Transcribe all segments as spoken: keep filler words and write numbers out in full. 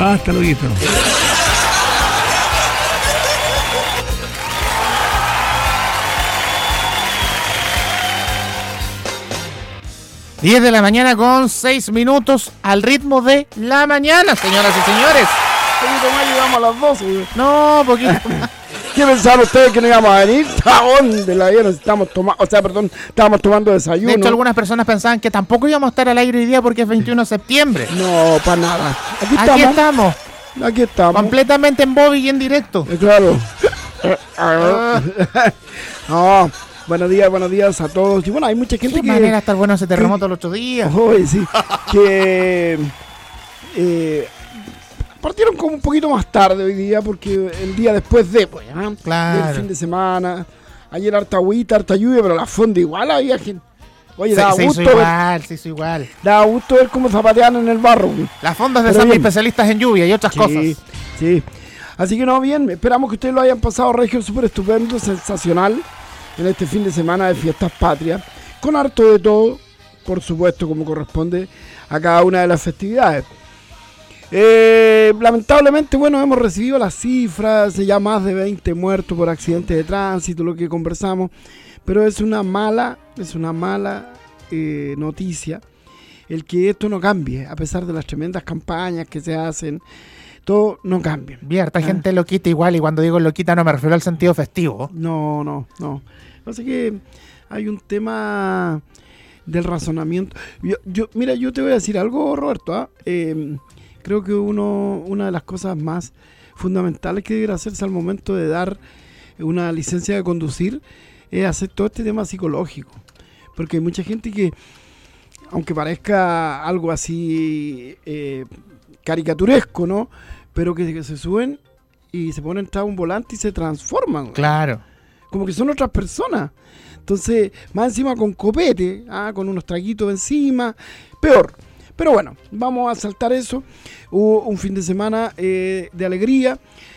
Hasta luego. diez de la mañana con seis minutos al ritmo de la mañana, señoras y señores. Un poquito más llegamos a las doce. No, poquito. ¿Qué pensaron ustedes que no íbamos a venir? ¿A dónde la vieron? Estamos tomando, o sea, perdón, estábamos tomando desayuno. De hecho, algunas personas pensaban que tampoco íbamos a estar al aire hoy día porque es veintiuno de septiembre. No, para nada. Aquí, Aquí estamos. estamos. Aquí estamos. Completamente en Bobby y en directo. Eh, Claro. No, buenos días, buenos días a todos. Y bueno, hay mucha gente ¿Qué que... manera estar bueno ese terremoto los otros días? Oye, sí, que eh, partieron como un poquito más tarde hoy día, porque el día después de, pues, ¿ah? Claro. Del fin de semana. Ayer harta agüita, harta lluvia, pero la fonda igual había gente. Oye, Se, daba se hizo gusto ver, igual, se hizo igual. daba gusto ver cómo zapateaban en el barro. güey. Las fondas de Pero San bien. especialistas en lluvia y otras Sí, cosas. sí. Así que no, bien, esperamos que ustedes lo hayan pasado regio, súper estupendo, sensacional en este fin de semana de Fiestas Patrias, con harto de todo, por supuesto, como corresponde a cada una de las festividades. Eh, lamentablemente, bueno, hemos recibido las cifras, ya más de veinte muertos por accidentes de tránsito, lo que conversamos, pero es una mala, es una mala eh, noticia el que esto no cambie, a pesar de las tremendas campañas que se hacen. Todo no cambia. Bien, harta Ah. gente loquita igual, y cuando digo loquita no me refiero al sentido festivo. No, no, no. Así que hay un tema del razonamiento. Yo, yo, mira, yo te voy a decir algo, Roberto. ¿ah? Eh, creo que uno, una de las cosas más fundamentales que debería hacerse al momento de dar una licencia de conducir es hacer todo este tema psicológico. Porque hay mucha gente que, aunque parezca algo así eh, caricaturesco, ¿no? Pero que, que se suben y se ponen tras un volante y se transforman. güey. Claro. Como que son otras personas. Entonces, más encima con copete, ah, con unos traguitos encima, peor. Pero bueno, vamos a saltar eso. Hubo un fin de semana eh, de alegría.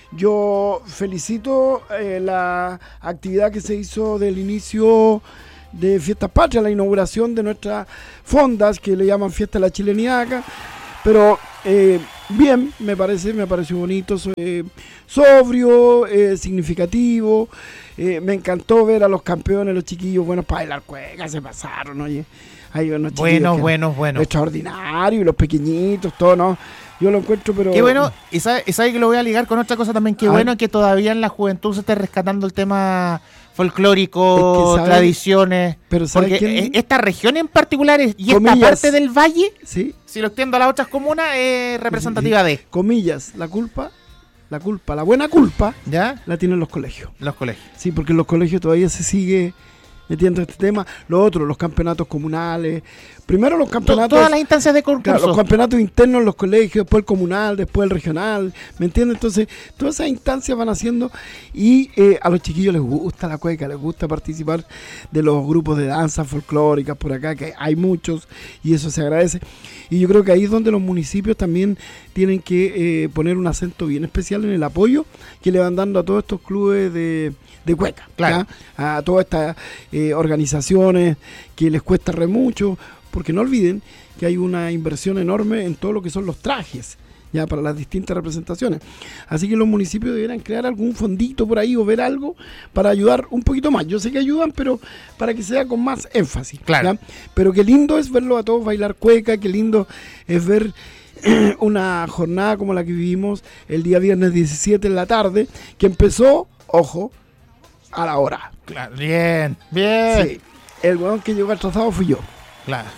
Yo felicito eh, la actividad que se hizo del inicio de Fiestas Patrias, la inauguración de nuestras fondas, que le llaman Fiesta de la Chilenidad acá. Pero eh, bien, me parece, me pareció bonito, so- eh, sobrio, eh, significativo. Eh, me encantó ver a los campeones, los chiquillos buenos para bailar cueca, se pasaron, oye. Hay unos chiquillos Buenos, que- buenos, buenos. extraordinarios, y los pequeñitos, todo, ¿no? Yo lo encuentro, pero... Qué bueno, y sabe, y sabe que lo voy a ligar con otra cosa también, qué A bueno ver. que todavía en la juventud se esté rescatando el tema folclórico, Es que, ¿sabe? tradiciones, Pero ¿sabe porque quién? e- esta región en particular es- y Comillas. esta parte del valle, Sí, si lo extiendo a las otras comunas, es representativa de, comillas, la culpa, la culpa, la buena culpa, ¿ya? la tienen los colegios. Los colegios. Sí, porque en los colegios todavía se sigue metiendo este tema. Lo otro, los campeonatos comunales. Primero los To- campeonatos... Todas las instancias de concurso. Claro, los campeonatos internos en los colegios, después el comunal, después el regional, ¿me entiendes? Entonces, todas esas instancias van haciendo y eh, a los chiquillos les gusta la cueca, les gusta participar de los grupos de danza folclóricas por acá, que hay muchos y eso se agradece. Y yo creo que ahí es donde los municipios también tienen que eh, poner un acento bien especial en el apoyo que le van dando a todos estos clubes de, de cueca, Claro. ¿ya? A todas estas eh, organizaciones que les cuesta re mucho, porque no olviden que hay una inversión enorme en todo lo que son los trajes, ya para las distintas representaciones. Así que los municipios deberían crear algún fondito por ahí o ver algo para ayudar un poquito más. Yo sé que ayudan, pero para que sea con más énfasis. Claro. ¿ya? Pero qué lindo es verlo a todos bailar cueca, qué lindo es ver una jornada como la que vivimos el día viernes diecisiete en la tarde, que empezó, ojo, a la hora. Claro. Bien, bien. Sí. El huevón que llegó atrasado fui yo. Claro.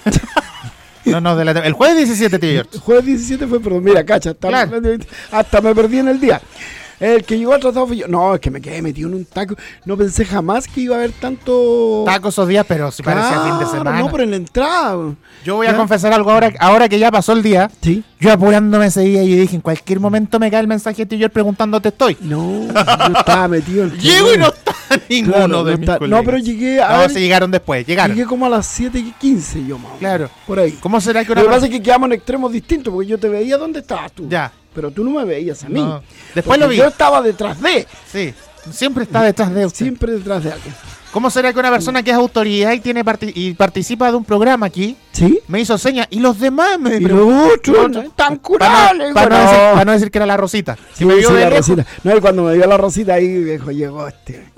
No, no, de la- el jueves diecisiete, tío George. El jueves diecisiete fue, pero mira, cacha, hasta, Claro. hasta me perdí en el día. El que llegó atrasado fui yo. No, es que me quedé metido en un taco. No pensé jamás que iba a haber tanto... Tacos esos días, pero si parecía fin de Claro, semana. no, pero en la entrada. Yo voy a ¿Ya? confesar algo ahora, ahora que ya pasó el día. Sí. Yo apurándome ese día y dije, en cualquier momento me cae el mensaje de tío George preguntándote estoy. No, yo estaba metido en... Llego y no está ninguno Claro, de no, mis está- colegas. no, pero llegué a No, ver, se llegaron después, llegaron. llegué como a las siete y quince yo, más o menos, Claro. por ahí. ¿Cómo será que Lo una que pasa es que quedamos en extremos distintos, porque yo te veía dónde estabas tú. Ya. Pero tú no me veías a mí. No. Después Porque lo vi. Yo estaba detrás de. Sí. Siempre está detrás de usted. Siempre detrás de alguien. ¿Cómo será que una persona que es autoridad y tiene parti- y participa de un programa aquí ¿Sí? me hizo señas y los demás me Y los otros no están curables. Para no, no, decir, pa no decir que era la Rosita. Sí, Si me vio sí, de la lejos. Rosita. No, y cuando me dio la Rosita ahí, viejo, llegó este.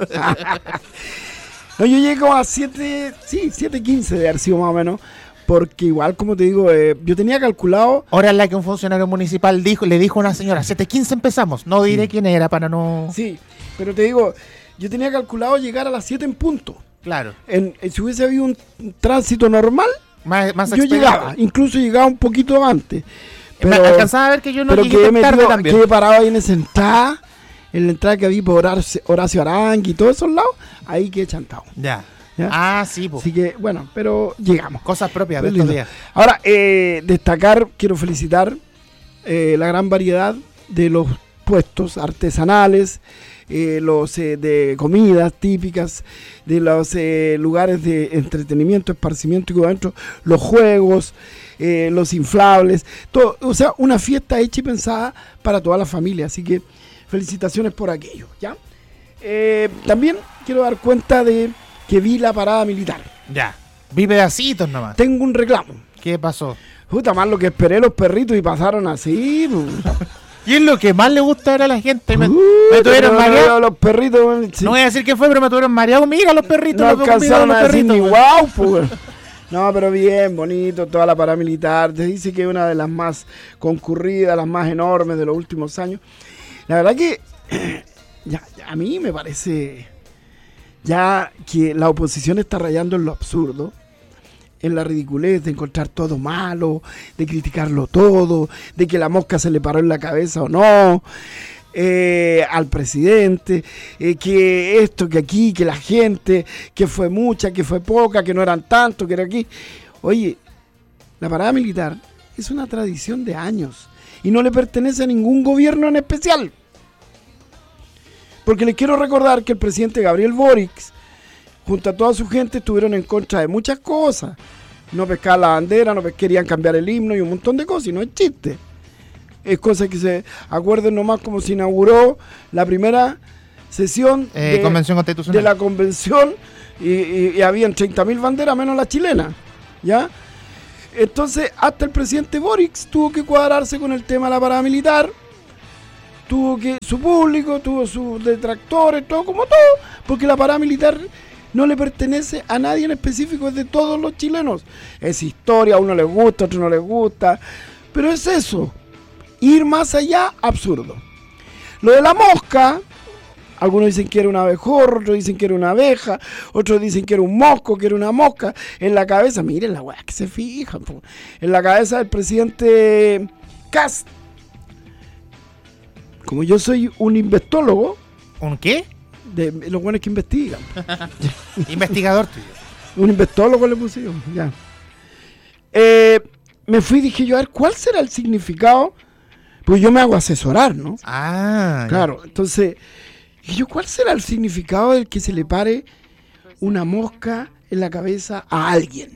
No, yo llegué como a siete, sí, siete quince de haber sido más o menos. Porque igual, como te digo, eh, yo tenía calculado. Hora en la que un funcionario municipal dijo, le dijo a una señora, siete quince empezamos. No diré Sí. quién era para no... Sí, pero te digo, yo tenía calculado llegar a las siete en punto. Claro. En, en- si hubiese habido un tránsito normal, Más, más yo expediente. llegaba, incluso llegaba un poquito antes. Me Pero, alcanzaba a ver que yo no pero llegué quedé, tan tarde metido, también. quedé parado ahí en esa entrada, en la entrada que había por Horacio, Horacio Arangui y todos esos lados, ahí quedé chantado. Ya. ¿Ya? Ah, sí, po. Así que, bueno, pero llegamos. Cosas propias de Muy estos lindo. días. Ahora, eh, destacar, quiero felicitar eh, la gran variedad de los puestos artesanales, eh, los eh, de comidas típicas, de los eh, lugares de entretenimiento, esparcimiento y todo dentro, los juegos, eh, los inflables, todo, o sea, una fiesta hecha y pensada para toda la familia. Así que felicitaciones por aquello, ¿ya? Eh, también quiero dar cuenta de que vi la parada militar. Ya. Vi pedacitos nomás. Tengo un reclamo. ¿Qué pasó? Puta, más lo que esperé los perritos y pasaron así. pu. Y es lo que más le gusta ver a la gente. Me, Uh, me tuvieron pero mareado. Los perritos. Sí, No voy a decir qué fue, pero me tuvieron mareado. Mira los perritos. no los veo alcanzaron los a decir perritos, ni güey. wow, pu. No, pero bien, bonito, toda la paramilitar. Te dice que es una de las más concurridas, las más enormes de los últimos años. La verdad que ya, ya a mí me parece ya que la oposición está rayando en lo absurdo, en la ridiculez de encontrar todo malo, de criticarlo todo, de que la mosca se le paró en la cabeza o no, eh, al presidente, eh, que esto, que aquí, que la gente, que fue mucha, que fue poca, que no eran tantos, que era aquí. Oye, la parada militar es una tradición de años y no le pertenece a ningún gobierno en especial. Porque les quiero recordar que el presidente Gabriel Boric, junto a toda su gente, estuvieron en contra de muchas cosas. No pescaban la bandera, no querían cambiar el himno y un montón de cosas, y no es chiste. Es cosa que se acuerden nomás como se inauguró la primera sesión Eh, de, Convención Constitucional. de la convención y, y, y habían treinta mil banderas menos la chilena, ¿ya? Entonces, hasta el presidente Boric tuvo que cuadrarse con el tema de la parada militar. Tuvo que su público, tuvo sus detractores, todo como todo, porque la parada militar no le pertenece a nadie en específico, es de todos los chilenos. Es historia, a uno les gusta, a otro no les gusta, pero es eso. Ir más allá, absurdo. Lo de la mosca, algunos dicen que era un abejorro, otros dicen que era una abeja, otros dicen que era un mosco, que era una mosca, en la cabeza, miren la weá que se fijan, po. En la cabeza del presidente Kast. Como yo soy un investólogo, ¿Un qué? de los buenos que investigan, Investigador tuyo. un investólogo le pusieron, ya. Eh, me fui y dije yo, a ver, ¿cuál será el significado? Pues yo me hago asesorar, ¿no? Ah, Claro, entonces, dije yo, ¿cuál será el significado del que se le pare una mosca en la cabeza a alguien?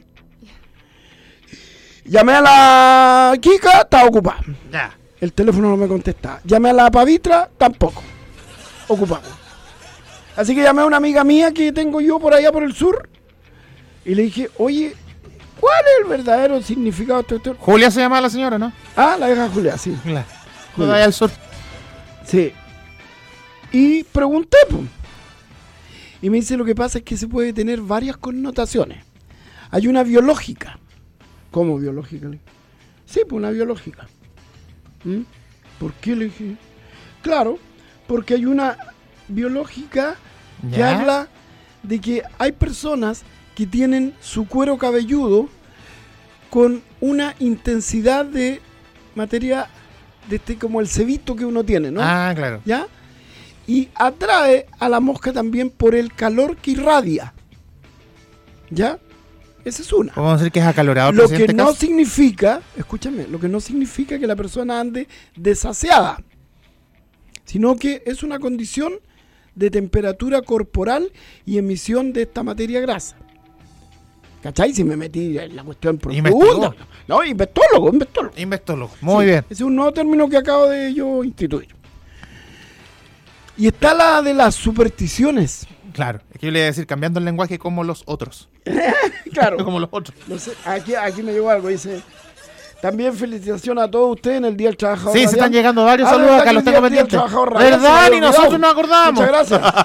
Llamé a la Kika, estaba ocupada. Ya. El teléfono no me contestaba. Llamé a la Pavitra, tampoco. Ocupado. Así que llamé a una amiga mía que tengo yo por allá por el sur. Y le dije, oye, ¿cuál es el verdadero significado de esto? Julia se llama la señora, ¿no? Ah, la vieja Julia, sí. Claro. Julia. Allá al sur. Sí. Y pregunté, pues. Y me dice, lo que pasa es que se puede tener varias connotaciones. Hay una biológica. ¿Cómo biológica? Sí, pues una biológica. ¿Mm? ¿Por qué le dije? Claro, porque hay una biológica que Ya. habla de que hay personas que tienen su cuero cabelludo con una intensidad de materia de este como el cebito que uno tiene, ¿no? Ah, claro. ¿Ya? Y atrae a la mosca también por el calor que irradia. ¿Ya? Esa es una. Podemos decir que es acalorado el Lo que presidente no Kast. significa, escúchame, lo que no significa que la persona ande desaseada, sino que es una condición de temperatura corporal y emisión de esta materia grasa. ¿Cachai? Si me metí en la cuestión profunda. Investigó. No, investólogo, investólogo. Investólogo. Muy Sí, bien. Ese es un nuevo término que acabo de yo instituir. Y está la de las supersticiones. Claro, es que yo le iba a decir cambiando el lenguaje como los otros. Claro. Como los otros. No sé, aquí, aquí me llegó algo, dice. También felicitaciones a todos ustedes en el Día del Trabajador Sí, Radial. se están llegando varios Ah, saludos ¿verdad acá, que los el día- tengo el Día del pendientes. Trabajador Radial? Se me ¿Verdad? había Ni nosotros olvidado. nos acordamos. Muchas gracias.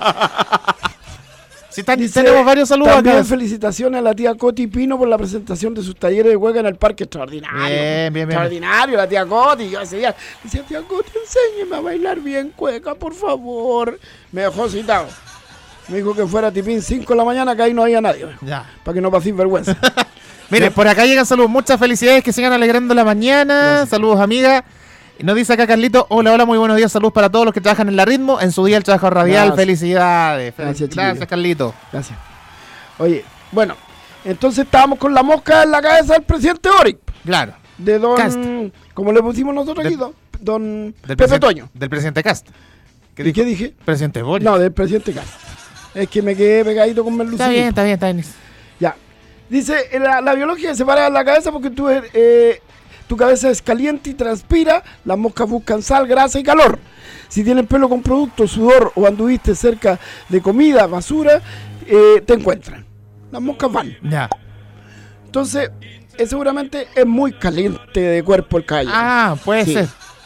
Sí, están- Dice, tenemos varios saludos también acá. felicitaciones a la tía Coti Pino por la presentación de sus talleres de hueca en el parque. Extraordinario. Bien, bien, bien. Extraordinario, la tía Coti. Yo ese día decía, tía Coti, enséñeme a bailar bien cueca, por favor. Me dejó citado. Me dijo que fuera tipín cinco de la mañana, que ahí no había nadie. Ya. Para que no paséis vergüenza. Miren, por acá llegan saludos, muchas felicidades, que sigan alegrando la mañana. Gracias. Saludos, amiga. Y nos dice acá Carlito, hola, hola, muy buenos días, saludos para todos los que trabajan en la Ritmo, en su día el trabajo radial, Gracias. felicidades. Gracias, Gracias, chiquillos. Carlito. Gracias. Oye, bueno, entonces estábamos con la mosca en la cabeza del presidente Boric. Claro. De don, Cast. como le pusimos nosotros Del- aquí, don, don Del Pepe presidente- Toño. Del presidente Cast. ¿Y qué dije? Presidente Boris. No, del presidente Cast. Es que me quedé pegadito con Merlucino. Está bien, está bien, está bien. Ya. Dice, eh, la, la biología se para en la cabeza porque tú, eh, tu cabeza es caliente y transpira, las moscas buscan sal, grasa y calor. Si tienes pelo con producto, sudor o anduviste cerca de comida, basura, eh, te encuentran. Las moscas van. Ya. Entonces, eh, seguramente es muy caliente de cuerpo el caballo. Ah, puede Sí. ser.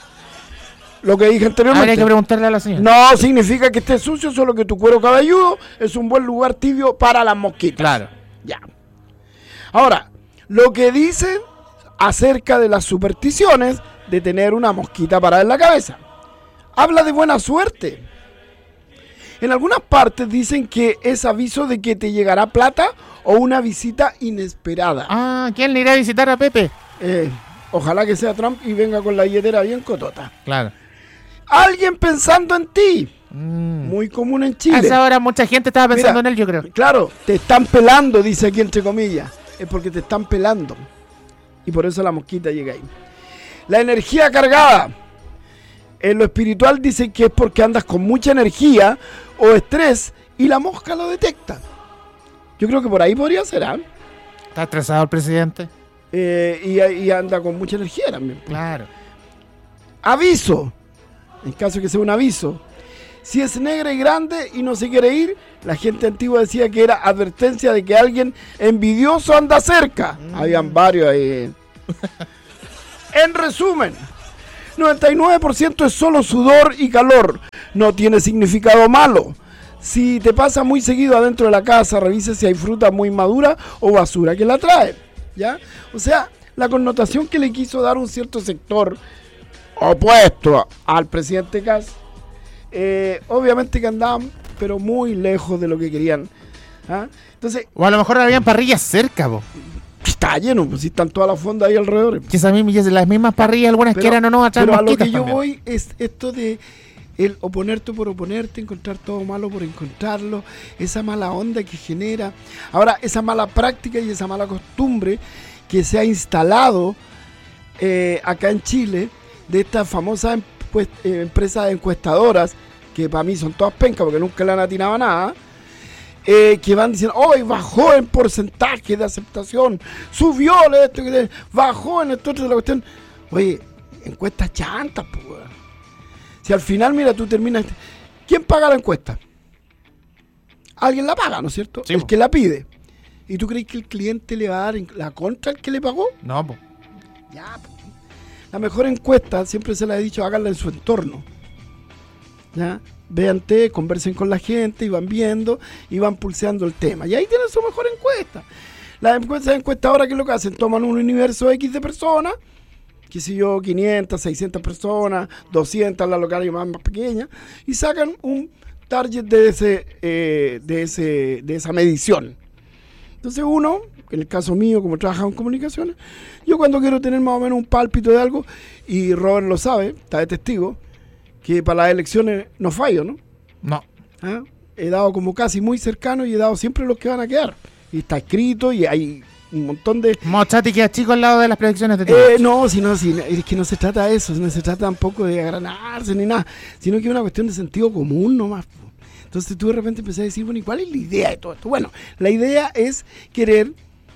Lo que dije anteriormente. Habría que preguntarle a la señora. No significa que esté sucio, solo que tu cuero cabelludo es un buen lugar tibio para las mosquitas. Claro. Ya. Ahora, lo que dicen acerca de las supersticiones de tener una mosquita parada en la cabeza. Habla de buena suerte. En algunas partes dicen que es aviso de que te llegará plata o una visita inesperada. Ah, ¿quién le irá a visitar a Pepe? Eh, ojalá que sea Trump y venga con la billetera bien cotota. Claro. Alguien pensando en ti. Mm. Muy común en A Chile. esa hora mucha gente estaba pensando Mira, en él, yo creo. Claro, te están pelando, dice aquí entre comillas. Es porque te están pelando. Y por eso la mosquita llega ahí. La energía cargada. En lo espiritual dicen que es porque andas con mucha energía o estrés y la mosca lo detecta. Yo creo que por ahí podría ser, ¿ah? Está estresado el presidente. Eh, y, y anda con mucha energía también. Claro. Aviso. En caso de que sea un aviso. Si es negra y grande y no se quiere ir, la gente antigua decía que era advertencia de que alguien envidioso anda cerca. Mm. Habían varios ahí. En resumen, noventa y nueve por ciento es solo sudor y calor. No tiene significado malo. Si te pasa muy seguido adentro de la casa, revisa si hay fruta muy madura o basura que la trae. ¿Ya? O sea, la connotación que le quiso dar un cierto sector opuesto al presidente Kass, eh, obviamente que andaban, pero muy lejos de lo que querían. ¿Ah? Entonces, O a lo mejor habían parrillas cerca, po. está lleno, pues si están todas las fondas ahí alrededor. Que esas mismas, las mismas parrillas, algunas que eran o no, atrás pero a lo mosquitas que yo también. voy es esto de el oponerte por oponerte, encontrar todo malo por encontrarlo, esa mala onda que genera. Ahora, esa mala práctica y esa mala costumbre que se ha instalado eh, acá en Chile, de estas famosas empuest- eh, empresas encuestadoras, que para mí son todas pencas porque nunca le han atinado a nada, eh, que van diciendo, hoy bajó en porcentaje de aceptación, subió esto, que- bajó en esto, otro de la cuestión. Oye, encuestas chantas, pues, weón. Si al final, mira, tú terminas... ¿Quién paga la encuesta? Alguien la paga, ¿no es cierto? Sí, el po. que la pide. ¿Y tú crees que el cliente le va a dar en- la contra al que le pagó? No, po. Ya, po. La mejor encuesta, siempre se la he dicho, háganla en su entorno. ¿Ya? Vean té, conversen con la gente y van viendo y van pulseando el tema. Y ahí tienen su mejor encuesta. Las encuestas encuestadoras, ¿qué es lo que hacen? Toman un universo X de personas, qué sé yo, quinientas, seiscientas personas, doscientas las locales más, más pequeñas, y sacan un target de ese, eh, de ese, de esa medición. Entonces uno, en el caso mío, como trabajo en comunicaciones, yo cuando quiero tener más o menos un pálpito de algo, y Robert lo sabe, está de testigo, que para las elecciones no fallo, ¿no? No. ¿Ah? He dado como casi muy cercano y he dado siempre los que van a quedar. Y está escrito y hay un montón de... Mochati queda chico al lado de las predicciones de ti. Eh, no, si no, si, es que no se trata de eso, no se trata tampoco de agranarse ni nada, sino que es una cuestión de sentido común nomás. Po. Entonces tú de repente empecé a decir, bueno, ¿y cuál es la idea de todo esto? Bueno, la idea es querer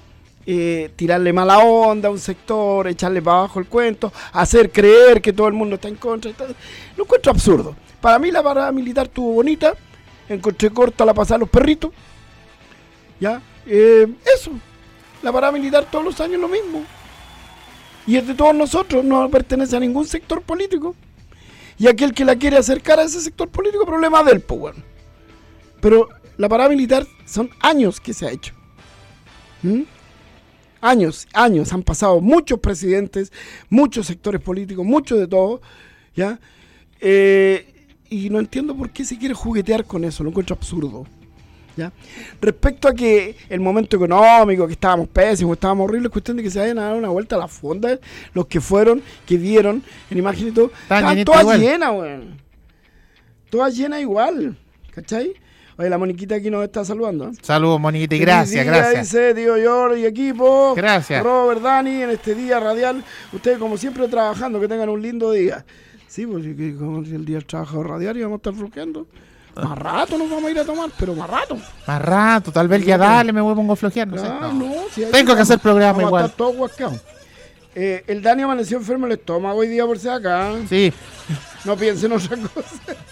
eh, tirarle mala onda a un sector, echarle para abajo el cuento, hacer creer que todo el mundo está en contra. Está... Lo encuentro absurdo. Para mí la parada militar estuvo bonita, encontré corta la pasada a los perritos. Ya, eh, eso. La parada militar todos los años lo mismo. Y es de todos nosotros, no pertenece a ningún sector político. Y aquel que la quiere acercar a ese sector político, problema del pues bueno. Pero la parada militar son años que se ha hecho. ¿Mm? Años, años. Han pasado muchos presidentes, muchos sectores políticos, muchos de todo. ¿Ya? Eh, y no entiendo por qué se quiere juguetear con eso, lo encuentro absurdo. ¿Ya? Respecto a que el momento económico, que estábamos pésimos, estábamos horribles, cuestión de que se vayan a dar una vuelta a la fonda, los que fueron, que vieron en imagen y todo, estaban todas llenas, weón. Todas llenas igual, ¿cachai? Oye, la Moniquita aquí nos está saludando. Saludos, Moniquita, y gracias, día, gracias. Dice tío George y equipo. Gracias. Robert, Dani, en este día radial, ustedes como siempre trabajando, que tengan un lindo día. Sí, pues como el día del trabajador radial y vamos a estar flojeando. Más rato nos vamos a ir a tomar, pero más rato. Más rato, tal vez ya dale, me voy a pongo a flojear, no ah, sé. No. No, si Tengo que hacer programa vamos igual. A estar todos guascados. Eh, el Dani amaneció enfermo el estómago hoy día por si acá. Sí. No piensen otra cosa.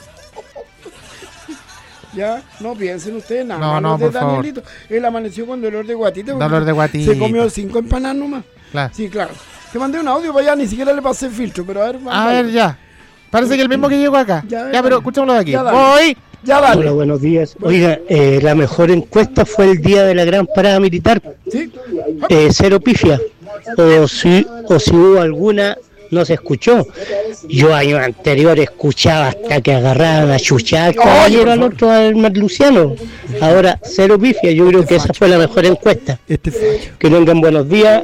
Ya, no piensen ustedes nada. No, no, de por Danielito. Él amaneció con dolor de guatita. Dolor de guatita. Se comió cinco empanadas nomás. Claro. Sí, claro. Te mandé un audio para allá, ni siquiera le pasé filtro, pero a ver. A ver, ya. Parece que el mismo que llegó acá. Ya, Ya, pero escuchémoslo de aquí. Ya, dale. Voy. Ya dale. Hola, buenos días. Oiga, eh, la mejor encuesta fue el día de la gran parada militar. Sí. Eh, cero pifia. O si, o si hubo alguna, no se escuchó. Yo años anteriores escuchaba hasta que agarraban a chuchar al caballero al otro, al Luciano. Ahora, cero pifia. Yo creo que esa fue la mejor encuesta. Este fallo. Que tengan buenos días.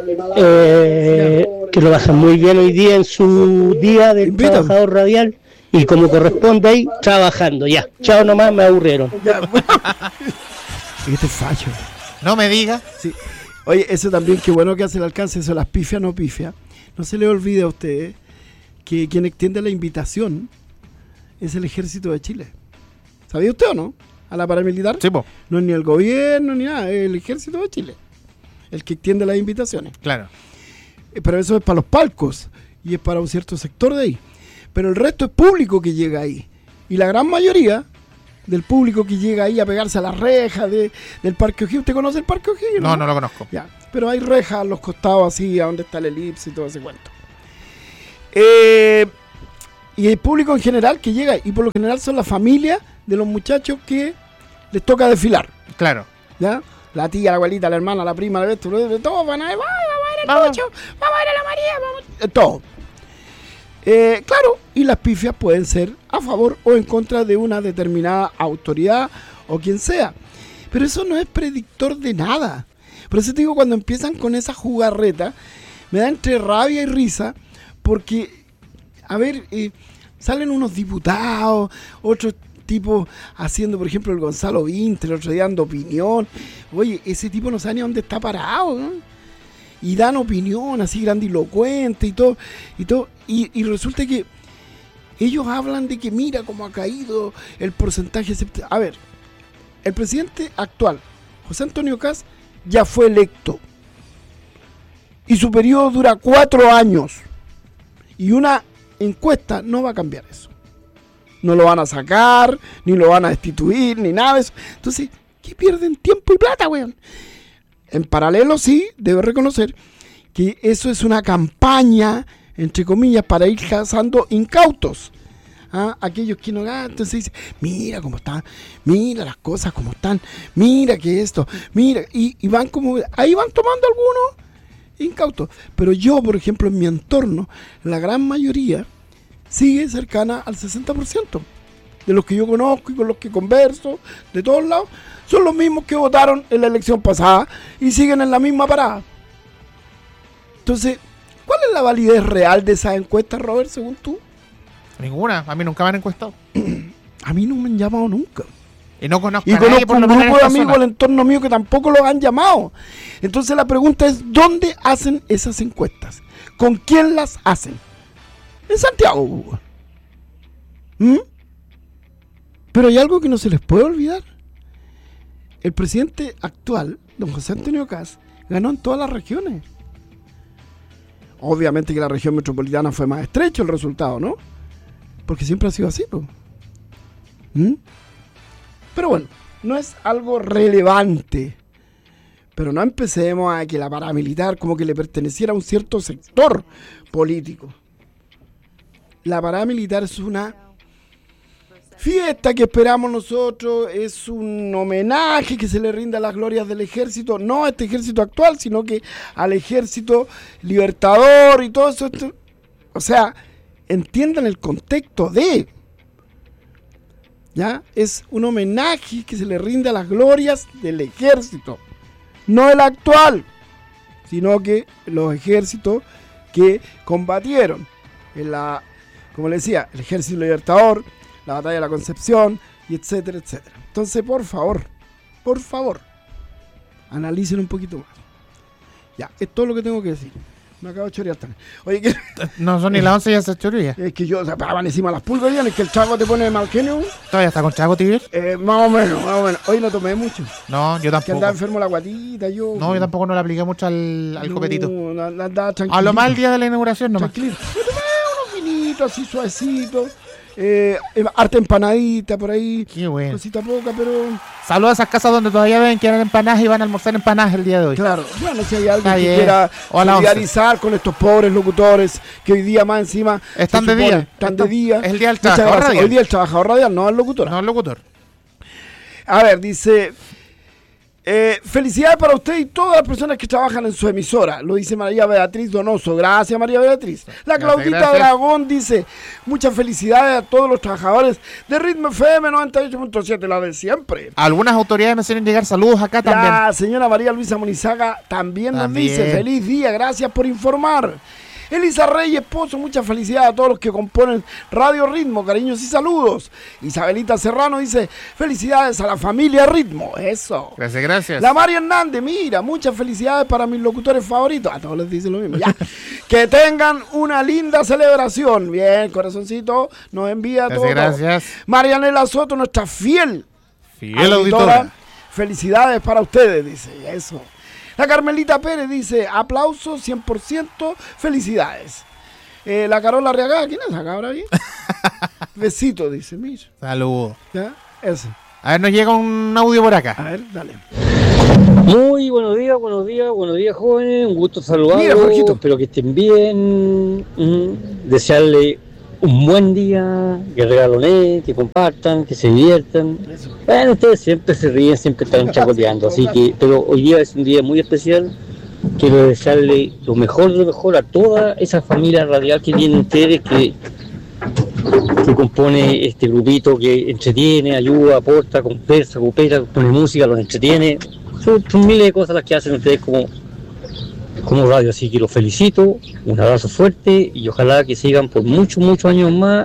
Eh, que lo pasen muy bien hoy día en su día del Invítame. trabajador radial. Y como corresponde ahí, trabajando. Ya, chao nomás, me aburrieron. Ya, bueno. Este fallo. No me diga. Sí. Oye, eso también, qué bueno que hace el alcance, eso, las pifias no pifias. No se le olvide a usted que quien extiende la invitación es el Ejército de Chile. ¿Sabía usted o no? A la paramilitar. Sí, po. No es ni el gobierno ni nada, es el Ejército de Chile el que extiende las invitaciones. Claro. Eh, Pero eso es para los palcos y es para un cierto sector de ahí. Pero el resto es público que llega ahí. Y la gran mayoría del público que llega ahí a pegarse a las rejas de, del Parque O'Higgins. ¿Usted conoce el Parque O'Higgins? No, no lo conozco. Ya, pero hay rejas a los costados así, a donde está el elipse y todo ese cuento. Eh, y el público en general que llega, y por lo general son las familias de los muchachos que les toca desfilar. Claro. ¿Ya? La tía, la abuelita, la hermana, la prima, la bestia, todos van a ir, vamos a ver el Vamos. Lucho, vamos a ver a la María, vamos. Eh, todo. Eh, claro, y las pifias pueden ser a favor o en contra de una determinada autoridad o quien sea. Pero eso no es predictor de nada. Por eso te digo, cuando empiezan con esa jugarreta, me da entre rabia y risa, porque, a ver, eh, salen unos diputados, otros tipos haciendo, por ejemplo, el Gonzalo Vinter, el otro día dando opinión. Oye, ese tipo no sabe ni dónde está parado, ¿no? Y dan opinión así grandilocuente y todo, y todo, y, y resulta que ellos hablan de que mira cómo ha caído el porcentaje. A ver, el presidente actual, José Antonio Kast, ya fue electo. Y su periodo dura cuatro años. Y una encuesta no va a cambiar eso. No lo van a sacar, ni lo van a destituir, ni nada de eso. Entonces, ¿qué pierden tiempo y plata, weón? En paralelo, sí, debe reconocer que eso es una campaña, entre comillas, para ir cazando incautos. ¿Ah? Aquellos que no ganan, entonces dicen, mira cómo están, mira las cosas como están, mira que esto, mira, y, y van como, ahí van tomando algunos incautos. Pero yo, por ejemplo, en mi entorno, la gran mayoría sigue cercana al sesenta por ciento de los que yo conozco y con los que converso, de todos lados, son los mismos que votaron en la elección pasada y siguen en la misma parada. Entonces, ¿cuál es la validez real de esas encuestas, Robert, según tú? Ninguna. A mí nunca me han encuestado. A mí no me han llamado nunca. Y no conozco Y a nadie, conozco por un lo menos en grupo de esta amigos zona. del entorno mío que tampoco los han llamado. Entonces la pregunta es, ¿dónde hacen esas encuestas? ¿Con quién las hacen? En Santiago. ¿Mm? Pero hay algo que no se les puede olvidar. El presidente actual, don José Antonio Kast, ganó en todas las regiones. Obviamente que la región metropolitana fue más estrecho el resultado, ¿no? Porque siempre ha sido así, pues. ¿Mm? Pero bueno, no es algo relevante. Pero no empecemos a que la paramilitar como que le perteneciera a un cierto sector político. La paramilitar es una fiesta que esperamos nosotros, es un homenaje que se le rinde a las glorias del ejército, no a este ejército actual, sino que al ejército libertador y todo eso. Esto, o sea, entiendan el contexto de... ¿Ya? Es un homenaje que se le rinde a las glorias del ejército. No el actual, sino que los ejércitos que combatieron en la, como les decía, el ejército libertador, la batalla de la Concepción, y etcétera, etcétera. Entonces, por favor, por favor, analicen un poquito más. Ya, es todo lo que tengo que decir. Me acabo de chorear también. Oye, que... No son ni las once y ya se choría. Es que yo, o sea, paraban encima las pulgas, es que el chaco te pone mal genio. ¿Todavía está con Chaco, Tibier? Eh, más o menos, más o menos. Hoy no tomé mucho. No, yo Que tampoco. andaba enfermo la guatita, yo. No, yo tampoco no le apliqué mucho al, al no, copetito. No, andaba tranquilo. A lo más el día de la inauguración nomás. Tranquilo. Me tomé unos vinitos así suavecitos. Eh, harta empanadita por ahí. Qué bueno. Cosita poca, pero... Saludos a esas casas donde todavía ven que eran empanadas y van a almorzar empanadas el día de hoy. Claro, bueno, si hay alguien Está que bien. quiera O a la solidarizar con estos pobres locutores que hoy día más encima... Están se de supone, día. Están Esto- de día. es el día del Muchas trabajador gracias. radial. Hoy día el trabajador radial, no el locutor. No, el locutor. A ver, dice... Eh, felicidades para usted y todas las personas que trabajan en su emisora, lo dice María Beatriz Donoso. Gracias, María Beatriz. La Gracias, Claudita gracias. Dragón dice: muchas felicidades a todos los trabajadores de Ritmo F M noventa y ocho punto siete, la de siempre. Algunas autoridades me hicieron llegar saludos acá también. La señora María Luisa Monizaga también, También. nos dice: feliz día, gracias por informar. Elisa Reyes Pozo, muchas felicidades a todos los que componen Radio Ritmo, cariños y saludos. Isabelita Serrano dice: felicidades a la familia Ritmo, eso. Gracias, gracias. La María Hernández, mira, muchas felicidades para mis locutores favoritos. A todos les dice lo mismo. Ya. Que tengan una linda celebración. Bien, corazoncito, nos envía Gracias, todo. gracias. Marianela Soto, nuestra fiel Fiel auditora. auditora. Felicidades para ustedes, dice. Eso. La Carmelita Pérez dice: aplausos, cien por ciento, felicidades. Eh, la Carola Arriagada, ¿quién es esa cabra ahí? Besito, dice, mira. Saludos. ¿Ya? Ese. A ver, nos llega un audio por acá. A ver, dale. Muy buenos días, buenos días, buenos días, jóvenes. Un gusto saludarlos. Mira, Jorgito. Espero que estén bien. Mm, Desearle un buen día, que regalonen, que compartan, que se diviertan. Eso. Bueno, ustedes siempre se ríen, siempre están chacoteando, así que, pero hoy día es un día muy especial. Quiero desearle lo mejor de lo mejor a toda esa familia radial que tienen ustedes, que, que compone este grupito, que entretiene, ayuda, aporta, conversa, coopera, pone música, los entretiene. Son, son miles de cosas las que hacen ustedes como, como radio, así que los felicito, un abrazo fuerte y ojalá que sigan por muchos, muchos años más.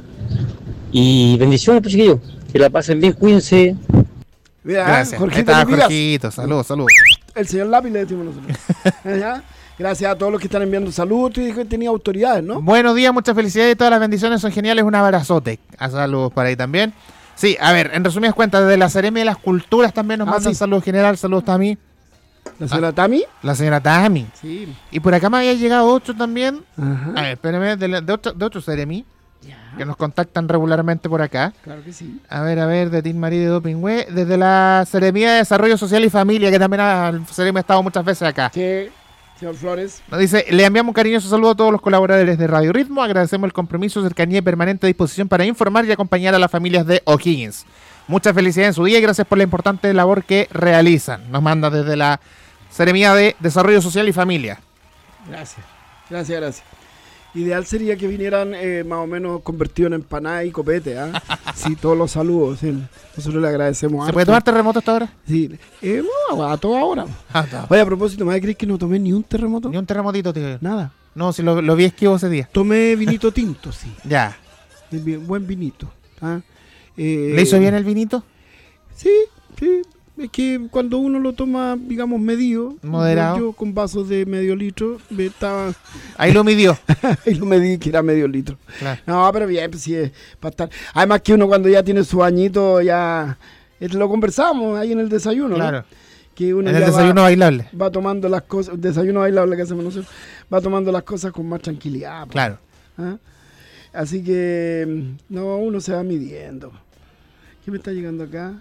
Y bendiciones, pues, chiquillos, que la pasen bien, cuídense. Mira, Gracias. Ahí Jorgito está, Lipigas. Jorgito. Saludos, saludos. El señor Lápiz le decimos nosotros. ¿Ya? Gracias a todos los que están enviando saludos. Usted dijo que tenía autoridades, ¿no? Buenos días, muchas felicidades y todas las bendiciones son geniales. Un abrazote. A saludos para ahí también. Sí, a ver, en resumidas cuentas, desde la Seremia de las Culturas también nos Ah, mandan sí. saludos general. Saludos Tami. La señora Tami. La señora Tami. Sí. Y por acá me había llegado otro también. Ajá. A ver, espérame, de, la- de otro, de otro Seremi. Que nos contactan regularmente por acá. Claro que sí. A ver, a ver, de Team Marí de Dopingüe. Desde la Seremía de Desarrollo Social y Familia, que también ha, el Seremi ha estado muchas veces acá. Sí, señor Flores. Nos dice: le enviamos un cariñoso saludo a todos los colaboradores de Radio Ritmo. Agradecemos el compromiso, cercanía y permanente disposición para informar y acompañar a las familias de O'Higgins. Muchas felicidades en su día y gracias por la importante labor que realizan. Nos manda desde la Seremía de Desarrollo Social y Familia. Gracias. Gracias, gracias. Ideal sería que vinieran eh, más o menos convertidos en empanada y copete, ¿ah? Sí, todos los saludos. Sí. Nosotros le agradecemos. ¿Se harto. puede tomar terremoto hasta ahora? Sí. Eh, no, a toda hora. Ah, no. Oye, a propósito, ¿me crees que no tomé ni un terremoto? Ni un terremotito, tío. Nada. No, si lo, lo vi esquivo ese día. Tomé vinito tinto, sí. Ya. Bien, buen vinito. ¿Ah? Eh, ¿Le hizo bien el vinito? Sí, sí. Es que cuando uno lo toma, digamos, medido, Moderado. Yo con vasos de medio litro, me estaba Ahí lo midió. y lo medí que era medio litro. Claro. No, pero bien, pues sí, es para estar. Además que uno cuando ya tiene su añito, ya eh, lo conversamos ahí en el desayuno, ¿no? Claro. que uno En el ya desayuno va, bailable. va tomando las cosas, desayuno bailable que hacemos nosotros, va tomando las cosas con más tranquilidad. po. Claro. ¿Ah? Así que, mm, no, uno se va midiendo. ¿Qué me está llegando acá?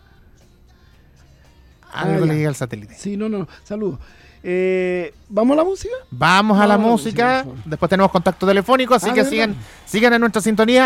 Algo Ah, le ya. llega al satélite. Sí, no, no, saludos. Eh, ¿Vamos a la música? Vamos a la Vamos a la música. música, por favor. Después tenemos contacto telefónico, así Ah, que ¿de sigan, verdad? sigan en nuestra sintonía.